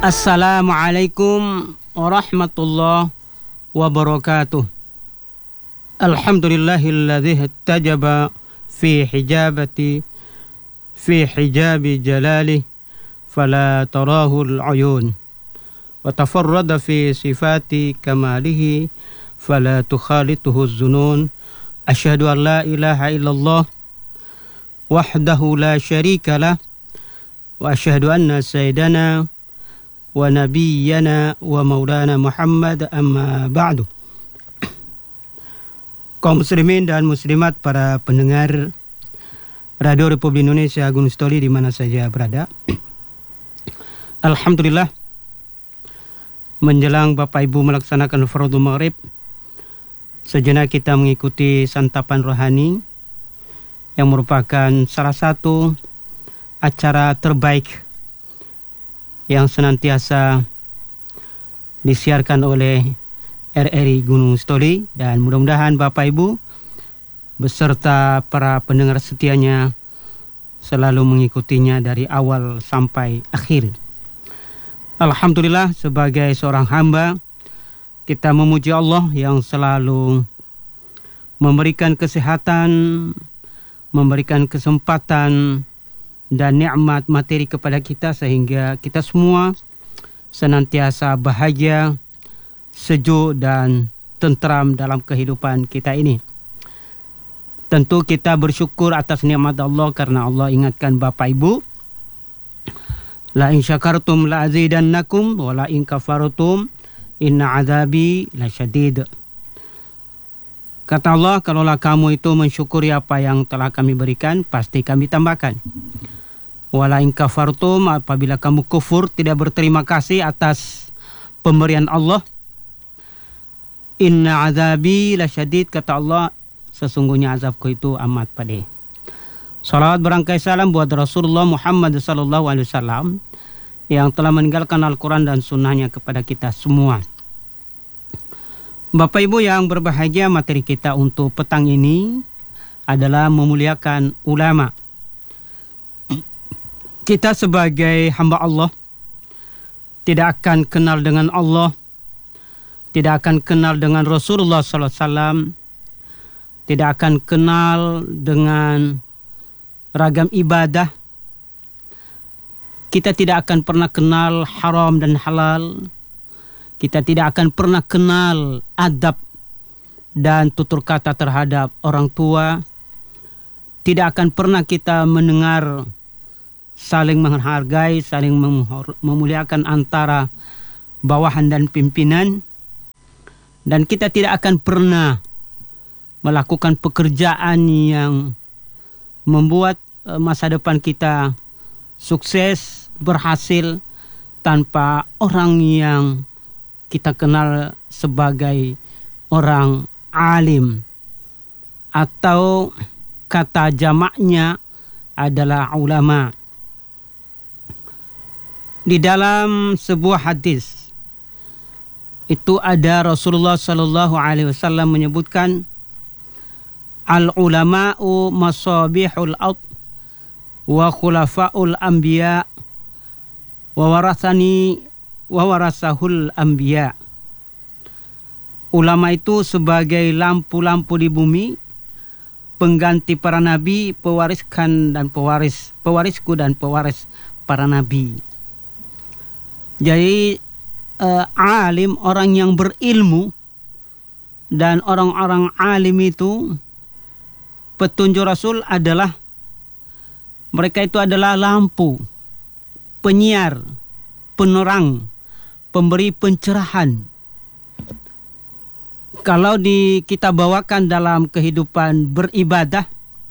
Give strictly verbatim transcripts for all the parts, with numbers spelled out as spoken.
Assalamualaikum warahmatullahi wabarakatuh. Alhamdulillahilladzi tajaba fi hijabati fi hijabi jalali fala tarahu al-uyun wa tafarrada fi sifati kamalihi fala tukhalituhu az-zunun. Asyhadu an la ilaha illallah wahdahu la syarika lah wa asyhadu anna sayyidana wa nabiyyana wa maulana Muhammad, amma ba'du. Kaum muslimin dan muslimat, para pendengar Radio Republik Indonesia Gunung Sitoli di mana saja berada. Alhamdulillah, menjelang Bapak Ibu melaksanakan fardhu maghrib, sejenak kita mengikuti santapan rohani yang merupakan salah satu acara terbaik yang senantiasa disiarkan oleh R R I Gunung Sitoli, dan mudah-mudahan Bapak Ibu beserta para pendengar setianya selalu mengikutinya dari awal sampai akhir. Alhamdulillah, sebagai seorang hamba kita memuji Allah yang selalu memberikan kesehatan, memberikan kesempatan dan nikmat materi kepada kita, sehingga kita semua senantiasa bahagia, sejuk dan tentram dalam kehidupan kita ini. Tentu kita bersyukur atas nikmat Allah, karena Allah ingatkan Bapak Ibu, la in syakartum la azidannakum wa la in kafartum inna azabi lasyadid. Kata Allah, kalaulah kamu itu mensyukuri apa yang telah kami berikan, pasti kami tambahkan. Wala in kafartum, apabila kamu kufur, tidak berterima kasih atas pemberian Allah, inna azabi lasyadid, kata Allah, sesungguhnya azabku itu amat pedih. Salawat berangkai salam buat Rasulullah Muhammad sallallahu alaihi wasallam yang telah meninggalkan Al-Quran dan sunnahnya kepada kita semua. Bapak Ibu yang berbahagia, materi kita untuk petang ini adalah memuliakan ulama. Kita sebagai hamba Allah tidak akan kenal dengan Allah, tidak akan kenal dengan Rasulullah sallallahu alaihi wasallam, tidak akan kenal dengan ragam ibadah, kita tidak akan pernah kenal haram dan halal, kita tidak akan pernah kenal adab dan tutur kata terhadap orang tua, tidak akan pernah kita mendengar saling menghargai, saling memuliakan antara bawahan dan pimpinan, dan kita tidak akan pernah melakukan pekerjaan yang membuat masa depan kita sukses, berhasil, tanpa orang yang kita kenal sebagai orang alim, atau kata jamaknya adalah ulama. Di dalam sebuah hadis itu ada Rasulullah sallallahu alaihi wasallam menyebutkan, al ulama'u masabihul ard wa khulafaul anbiya wa warathani wa warasahul anbiya. Ulama itu sebagai lampu-lampu di bumi, pengganti para nabi, pewariskan dan pewaris, pewarisku dan pewaris para nabi. Jadi uh, alim, orang yang berilmu, dan orang-orang alim itu, petunjuk Rasul adalah mereka itu adalah lampu, penyiar, penerang, pemberi pencerahan. Kalau di kita bawakan dalam kehidupan beribadah,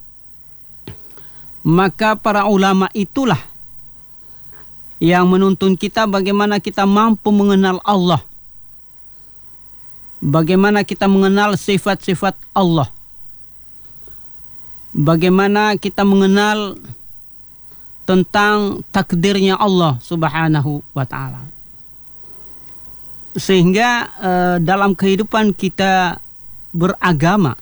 maka para ulama itulah yang menuntun kita bagaimana kita mampu mengenal Allah, bagaimana kita mengenal sifat-sifat Allah, bagaimana kita mengenal tentang takdirnya Allah subhanahu wa ta'ala. Sehingga eh, dalam kehidupan kita beragama,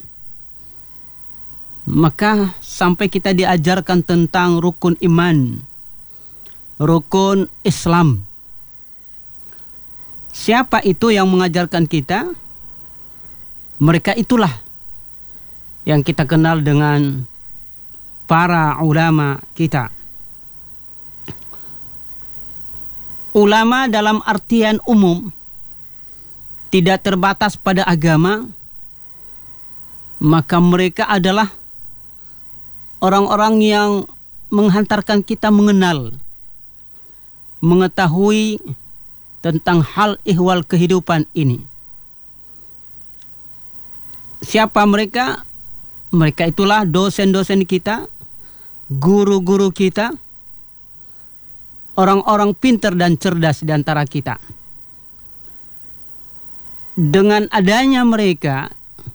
maka sampai kita diajarkan tentang rukun iman, rukun Islam, Siapa itu yang mengajarkan kita? Mereka itulah yang kita kenal dengan para ulama kita. Ulama dalam artian umum, tidak terbatas pada agama, maka mereka adalah orang-orang yang menghantarkan kita mengenal, mengetahui tentang hal ihwal kehidupan ini. Siapa mereka? Mereka itulah dosen-dosen kita, guru-guru kita, orang-orang pintar dan cerdas di antara kita. Dengan adanya mereka,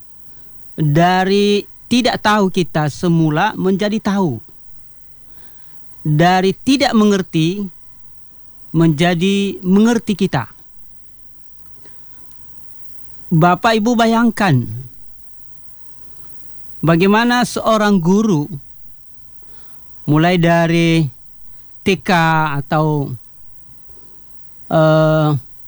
dari tidak tahu kita semula menjadi tahu. Dari tidak mengerti menjadi mengerti kita. Bapak Ibu bayangkan bagaimana seorang guru mulai dari T K atau uh,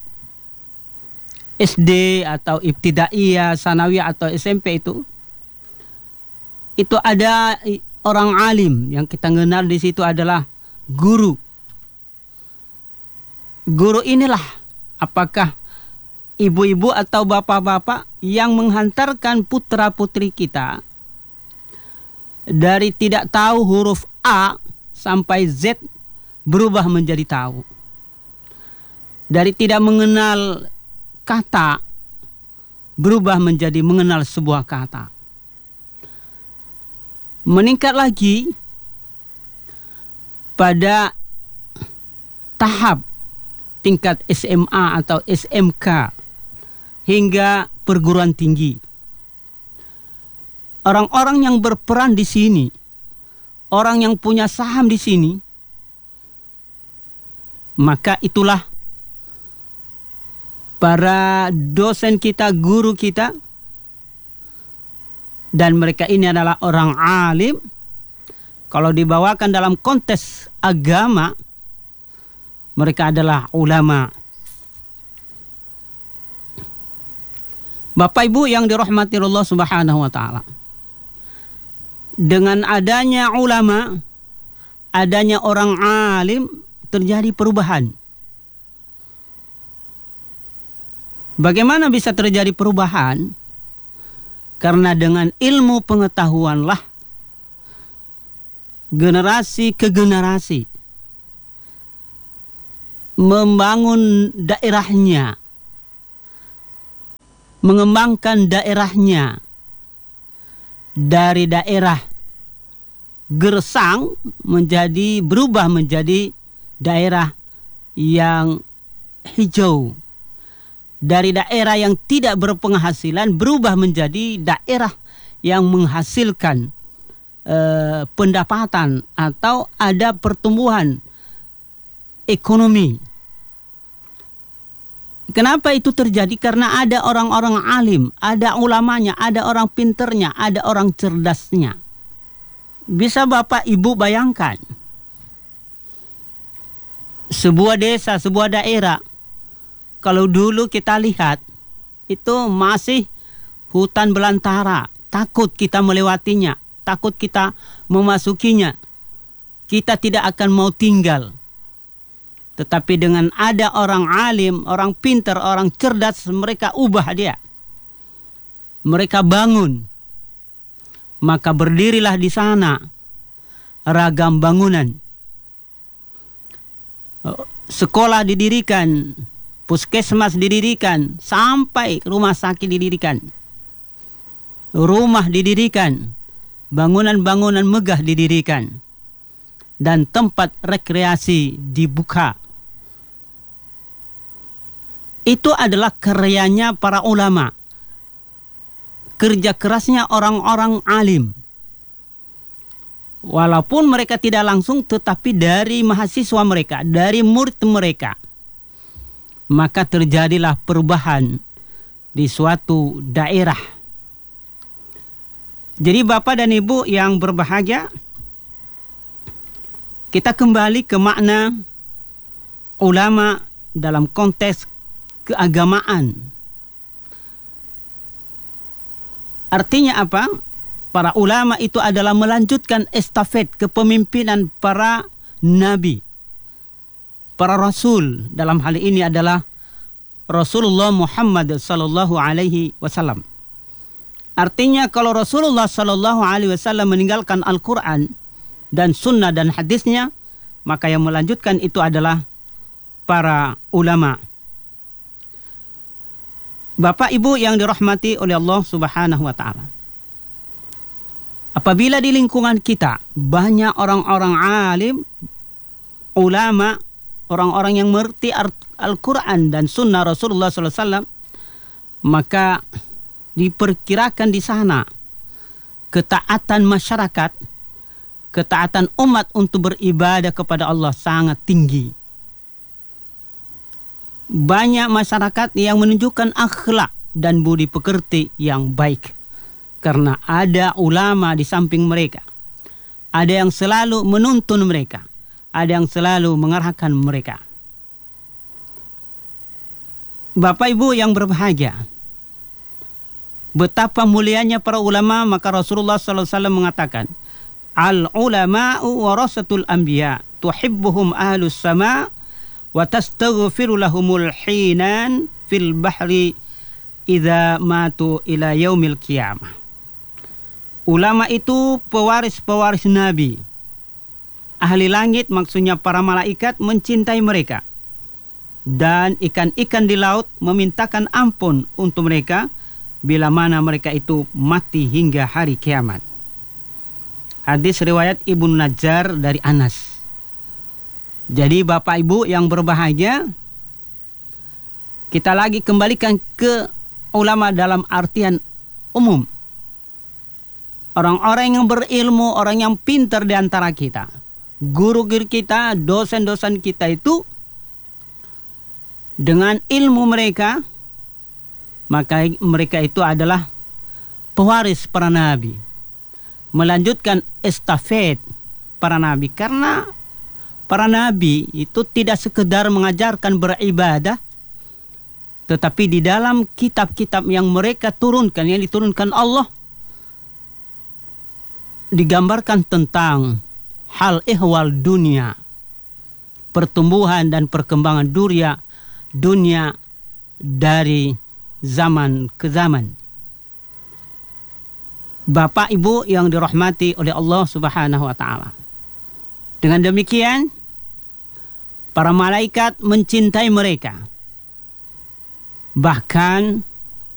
S D atau ibtidaiyah, sanawiyah atau S M P itu, itu ada orang alim yang kita kenal di situ adalah guru. Guru inilah apakah ibu-ibu atau bapak-bapak yang menghantarkan putra-putri kita dari tidak tahu huruf A sampai Z berubah menjadi tahu. Dari tidak mengenal kata berubah menjadi mengenal sebuah kata. Meningkat lagi pada tahap tingkat S M A atau S M K hingga perguruan tinggi. Orang-orang yang berperan di sini, orang yang punya saham di sini, maka itulah para dosen kita, guru kita, dan mereka ini adalah orang alim. Kalau dibawakan dalam konteks agama, mereka adalah ulama. Bapak Ibu yang dirahmati Allah Subhanahu wa taala. Dengan adanya ulama, adanya orang alim, terjadi perubahan. Bagaimana bisa terjadi perubahan? Karena dengan ilmu pengetahuanlah generasi ke generasi membangun daerahnya, mengembangkan daerahnya dari daerah gersang menjadi berubah menjadi daerah yang hijau. Dari daerah yang tidak berpenghasilan berubah menjadi daerah yang menghasilkan eh, pendapatan atau ada pertumbuhan ekonomi. Kenapa itu terjadi? Karena ada orang-orang alim, ada ulamanya, ada orang pinternya, ada orang cerdasnya. Bisa Bapak Ibu bayangkan sebuah desa, sebuah daerah, kalau dulu kita lihat itu masih hutan belantara, takut kita melewatinya, takut kita memasukinya, kita tidak akan mau tinggal. Tetapi dengan ada orang alim, orang pintar, orang cerdas, mereka ubah dia. Mereka bangun. Maka berdirilah di sana ragam bangunan. Sekolah didirikan, puskesmas didirikan, sampai rumah sakit didirikan. Rumah didirikan, bangunan-bangunan megah didirikan. Dan tempat rekreasi dibuka. Itu adalah karyanya para ulama. Kerja kerasnya orang-orang alim. Walaupun mereka tidak langsung, tetapi dari mahasiswa mereka, dari murid mereka. Maka terjadilah perubahan di suatu daerah. Jadi Bapak dan Ibu yang berbahagia, kita kembali ke makna ulama dalam konteks keagamaan. Artinya apa? Para ulama itu adalah melanjutkan estafet kepemimpinan para nabi, para rasul. Dalam hal ini adalah Rasulullah Muhammad sallallahu alaihi wasallam. Artinya kalau Rasulullah sallallahu alaihi wasallam meninggalkan Al-Quran dan sunnah dan hadisnya, maka yang melanjutkan itu adalah para ulama. Bapak Ibu yang dirahmati oleh Allah Subhanahu wa taala. Apabila di lingkungan kita banyak orang-orang alim, ulama, orang-orang yang mengerti Al-Quran dan sunnah Rasulullah sallallahu alaihi wasallam, maka diperkirakan di sana ketaatan masyarakat, ketaatan umat untuk beribadah kepada Allah sangat tinggi. Banyak masyarakat yang menunjukkan akhlak dan budi pekerti yang baik karena ada ulama di samping mereka. Ada yang selalu menuntun mereka, ada yang selalu mengarahkan mereka. Bapak Ibu yang berbahagia, betapa mulianya para ulama, maka Rasulullah sallallahu alaihi wasallam mengatakan, al-ulama'u warasatul anbiya, tuhibbuhum ahlus sama' wa tastaghfiru lahumul hinan fil bahri idza matu ila yaumil qiyamah. Ulama itu pewaris-pewaris Nabi. Ahli langit maksudnya para malaikat mencintai mereka. Dan ikan-ikan di laut memintakan ampun untuk mereka bila mana mereka itu mati hingga hari kiamat. Hadis riwayat Ibnu Najjar dari Anas. Jadi Bapak Ibu yang berbahagia, kita lagi kembalikan ke ulama dalam artian umum. Orang-orang yang berilmu, orang yang pintar di antara kita. Guru-guru kita, dosen-dosen kita itu dengan ilmu mereka, maka mereka itu adalah pewaris para nabi, melanjutkan estafet para nabi. Karena para nabi itu tidak sekedar mengajarkan beribadah, tetapi di dalam kitab-kitab yang mereka turunkan, yang diturunkan Allah, digambarkan tentang hal ihwal dunia, pertumbuhan dan perkembangan dunia, dunia dari zaman ke zaman. Bapak Ibu yang dirahmati oleh Allah Subhanahu wa taala. Dengan demikian, para malaikat mencintai mereka. Bahkan